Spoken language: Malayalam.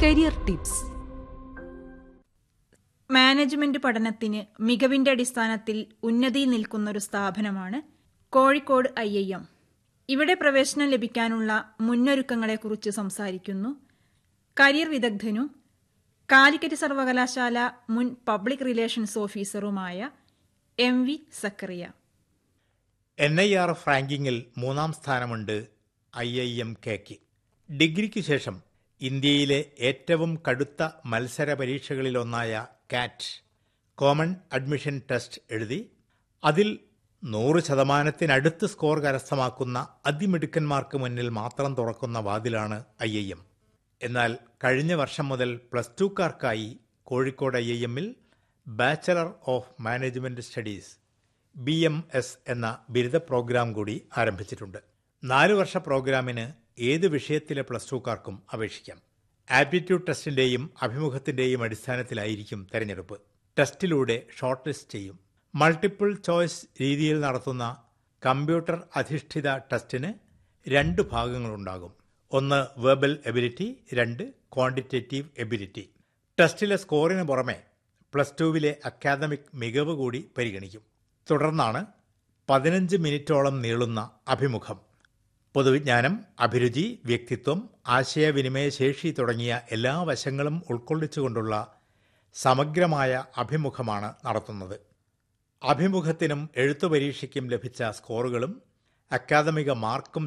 Career tips. മാനേജ്മെന്റ് പഠനത്തിന് മികവിന്റെ അടിസ്ഥാനത്തിൽ ഉന്നതിയിൽ നിൽക്കുന്നൊരു സ്ഥാപനമാണ് കോഴിക്കോട് IIM. ഇവിടെ പ്രവേശനം ലഭിക്കാനുള്ള മുന്നൊരുക്കങ്ങളെക്കുറിച്ച് സംസാരിക്കുന്നു കരിയർ വിദഗ്ധനും കാലിക്കറ്റ് സർവകലാശാല മുൻ public relations ഓഫീസറുമായ MV Zacharia. NIRF റാങ്കിങ്ങിൽ 3-ാം സ്ഥാനമുണ്ട് IIM-Kക്ക്. ഡിഗ്രിക്ക് ശേഷം ഇന്ത്യയിലെ ഏറ്റവും കടുത്ത മത്സര പരീക്ഷകളിലൊന്നായ CAT കോമൺ അഡ്മിഷൻ ടെസ്റ്റ് എഴുതി അതിൽ 100% സ്കോർ കരസ്ഥമാക്കുന്ന അതിമിടുക്കന്മാർക്ക് മുന്നിൽ മാത്രം തുറക്കുന്ന വാതിലാണ് IIM. എന്നാൽ കഴിഞ്ഞ വർഷം മുതൽ +2കാർക്കായി Kozhikode IIM-ൽ bachelor of management studies BMS എന്ന ബിരുദ പ്രോഗ്രാം കൂടി ആരംഭിച്ചിട്ടുണ്ട്. 4 വർഷ പ്രോഗ്രാമിന് ഏത് വിഷയത്തിലെ +2കാർക്കും അപേക്ഷിക്കാം. ആപ്റ്റിറ്റ്യൂഡ് ടെസ്റ്റിന്റെയും അഭിമുഖത്തിന്റെയും അടിസ്ഥാനത്തിലായിരിക്കും തെരഞ്ഞെടുപ്പ്. ടെസ്റ്റിലൂടെ ഷോർട്ട് ലിസ്റ്റ് ചെയ്യും. മൾട്ടിപ്പിൾ ചോയ്സ് രീതിയിൽ നടത്തുന്ന കമ്പ്യൂട്ടർ അധിഷ്ഠിത ടെസ്റ്റിന് 2 ഭാഗങ്ങളുണ്ടാകും. ഒന്ന് വെർബൽ എബിലിറ്റി, 2 ക്വാണ്ടിറ്റേറ്റീവ് എബിലിറ്റി. ടെസ്റ്റിലെ സ്കോറിന് പുറമെ +2വിലെ അക്കാദമിക് മികവ് കൂടി പരിഗണിക്കും. തുടർന്നാണ് 15 മിനിറ്റോളം നീളുന്ന അഭിമുഖം. പൊതുവിജ്ഞാനം, അഭിരുചി, വ്യക്തിത്വം, ആശയവിനിമയ ശേഷി തുടങ്ങിയ എല്ലാ വശങ്ങളും ഉൾക്കൊള്ളിച്ചുകൊണ്ടുള്ള സമഗ്രമായ അഭിമുഖമാണ് നടത്തുന്നത്. അഭിമുഖത്തിനും എഴുത്തു പരീക്ഷയ്ക്കും ലഭിച്ച സ്കോറുകളും അക്കാദമിക മാർക്കും